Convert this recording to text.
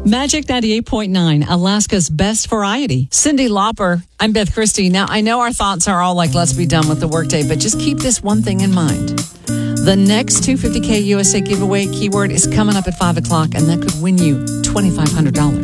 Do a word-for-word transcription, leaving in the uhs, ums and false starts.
Magic ninety-eight point nine, Alaska's best variety. Cyndi Lauper, I'm Beth Christie. Now, I know our thoughts are all like, let's be done with the workday, but just keep this one thing in mind. The next two hundred fifty K U S A giveaway keyword is coming up at five o'clock, and that could win you two thousand five hundred dollars.